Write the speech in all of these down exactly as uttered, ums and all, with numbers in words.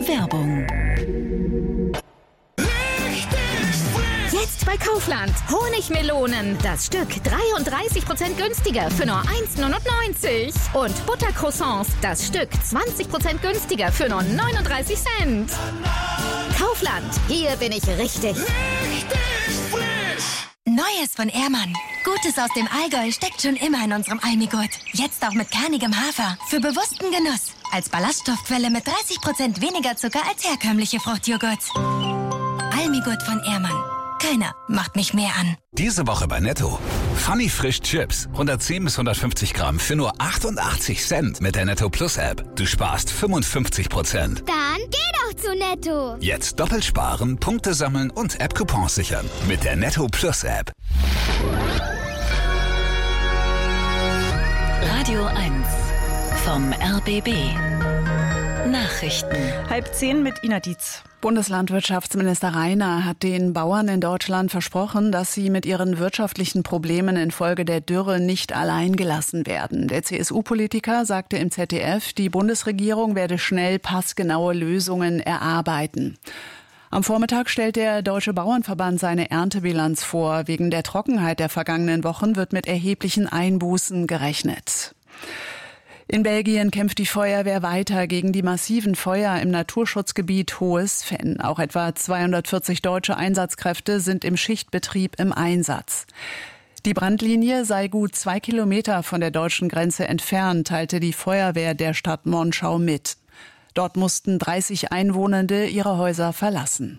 Werbung. Jetzt bei Kaufland. Honigmelonen. Das Stück dreiunddreißig Prozent günstiger für nur eins neunundneunzig. Und Buttercroissants. Das Stück zwanzig Prozent günstiger für nur neununddreißig Cent. Kaufland. Hier bin ich richtig. Richtig frisch. Neues von Ehrmann. Gutes aus dem Allgäu steckt schon immer in unserem Almigurt. Jetzt auch mit kernigem Hafer. Für bewussten Genuss. Als Ballaststoffquelle mit dreißig Prozent weniger Zucker als herkömmliche Fruchtjoghurts. Almigurt von Ehrmann. Keiner macht mich mehr an. Diese Woche bei Netto. Funny Frisch Chips. hundertzehn bis hundertfünfzig Gramm für nur achtundachtzig Cent mit der Netto Plus App. Du sparst fünfundfünfzig Prozent. Dann geh doch zu Netto. Jetzt doppelt sparen, Punkte sammeln und App-Coupons sichern. Mit der Netto Plus App. Radio eins vom R B B. Nachrichten. Halb zehn mit Ina Dietz. Bundeslandwirtschaftsminister Reiner hat den Bauern in Deutschland versprochen, dass sie mit ihren wirtschaftlichen Problemen infolge der Dürre nicht allein gelassen werden. Der C S U-Politiker sagte im Z D F, die Bundesregierung werde schnell passgenaue Lösungen erarbeiten. Am Vormittag stellt der Deutsche Bauernverband seine Erntebilanz vor. Wegen der Trockenheit der vergangenen Wochen wird mit erheblichen Einbußen gerechnet. In Belgien kämpft die Feuerwehr weiter gegen die massiven Feuer im Naturschutzgebiet Hohes Venn. Auch etwa zweihundertvierzig deutsche Einsatzkräfte sind im Schichtbetrieb im Einsatz. Die Brandlinie sei gut zwei Kilometer von der deutschen Grenze entfernt, teilte die Feuerwehr der Stadt Monschau mit. Dort mussten dreißig Einwohnende ihre Häuser verlassen.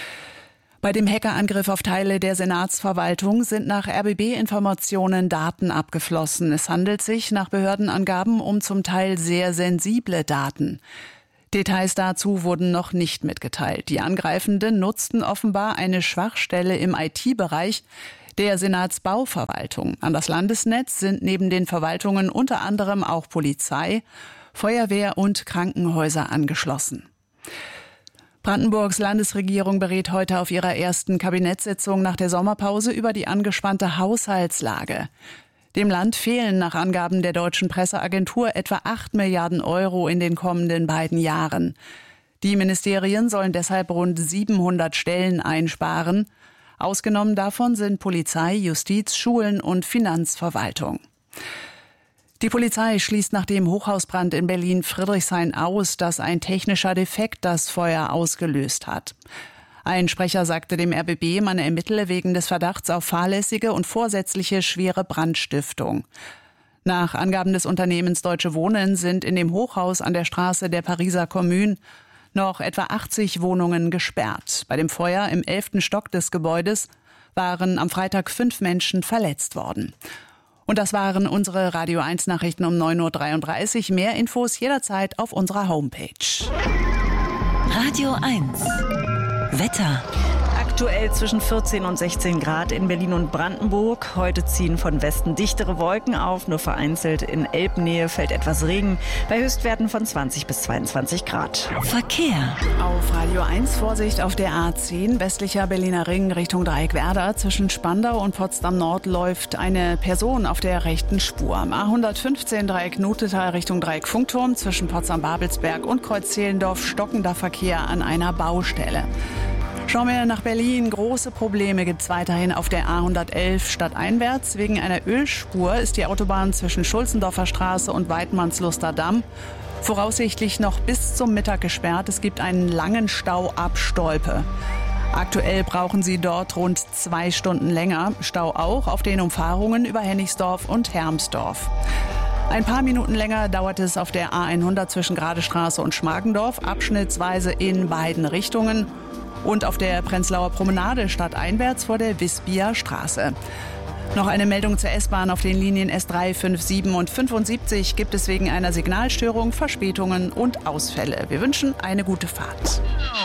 Bei dem Hackerangriff auf Teile der Senatsverwaltung sind nach R B B-Informationen Daten abgeflossen. Es handelt sich nach Behördenangaben um zum Teil sehr sensible Daten. Details dazu wurden noch nicht mitgeteilt. Die Angreifenden nutzten offenbar eine Schwachstelle im I T-Bereich der Senatsbauverwaltung. An das Landesnetz sind neben den Verwaltungen unter anderem auch Polizei, Feuerwehr und Krankenhäuser angeschlossen. Brandenburgs Landesregierung berät heute auf ihrer ersten Kabinettssitzung nach der Sommerpause über die angespannte Haushaltslage. Dem Land fehlen nach Angaben der deutschen Presseagentur etwa acht Milliarden Euro in den kommenden beiden Jahren. Die Ministerien sollen deshalb rund siebenhundert Stellen einsparen. Ausgenommen davon sind Polizei, Justiz, Schulen und Finanzverwaltung. Die Polizei schließt nach dem Hochhausbrand in Berlin-Friedrichshain aus, dass ein technischer Defekt das Feuer ausgelöst hat. Ein Sprecher sagte dem R B B, man ermittele wegen des Verdachts auf fahrlässige und vorsätzliche schwere Brandstiftung. Nach Angaben des Unternehmens Deutsche Wohnen sind in dem Hochhaus an der Straße der Pariser Commune noch etwa achtzig Wohnungen gesperrt. Bei dem Feuer im elften Stock des Gebäudes waren am Freitag fünf Menschen verletzt worden. Und das waren unsere Radio eins Nachrichten um neun Uhr dreiunddreißig. Mehr Infos jederzeit auf unserer Homepage. Radio eins. Wetter. Aktuell zwischen vierzehn und sechzehn Grad in Berlin und Brandenburg. Heute ziehen von Westen dichtere Wolken auf. Nur vereinzelt in Elbnähe fällt etwas Regen. Bei Höchstwerten von zwanzig bis zweiundzwanzig Grad. Verkehr. Auf Radio eins Vorsicht auf der A zehn, westlicher Berliner Ring Richtung Dreieckwerder. Zwischen Spandau und Potsdam Nord läuft eine Person auf der rechten Spur. A hundertfünfzehn Dreieck Nutetal Richtung Dreieck Funkturm. Zwischen Potsdam-Babelsberg und Kreuz-Zehlendorf stockender Verkehr an einer Baustelle. Schauen wir nach Berlin. Große Probleme gibt es weiterhin auf der A hundertelf stadteinwärts. Wegen einer Ölspur ist die Autobahn zwischen Schulzendorfer Straße und Weidmannsluster Damm voraussichtlich noch bis zum Mittag gesperrt. Es gibt einen langen Stau ab Stolpe. Aktuell brauchen Sie dort rund zwei Stunden länger. Stau auch auf den Umfahrungen über Hennigsdorf und Hermsdorf. Ein paar Minuten länger dauert es auf der A hundert zwischen Gradestraße und Schmargendorf, abschnittsweise in beiden Richtungen. Und auf der Prenzlauer Promenade stadteinwärts vor der Wispia Straße. Noch eine Meldung zur S-Bahn auf den Linien S drei, fünf, sieben und fünfundsiebzig gibt es wegen einer Signalstörung Verspätungen und Ausfälle. Wir wünschen eine gute Fahrt.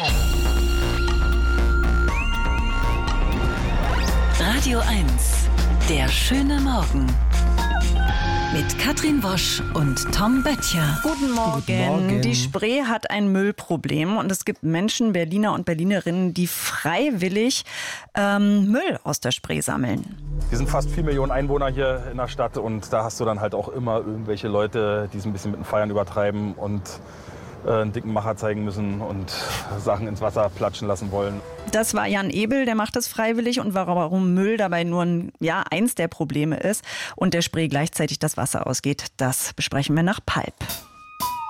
Radio eins. Der schöne Morgen. Mit Katrin Wosch und Tom Böttcher. Guten Morgen. Guten Morgen. Die Spree hat ein Müllproblem und es gibt Menschen, Berliner und Berlinerinnen, die freiwillig ähm, Müll aus der Spree sammeln. Wir sind fast vier Millionen Einwohner hier in der Stadt und da hast du dann halt auch immer irgendwelche Leute, die es ein bisschen mit dem Feiern übertreiben und einen dicken Macher zeigen müssen und Sachen ins Wasser platschen lassen wollen. Das war Jan Ebel, der macht das freiwillig und warum Müll dabei nur ein, ja, eins der Probleme ist und der Spree gleichzeitig das Wasser ausgeht, das besprechen wir nach Palp.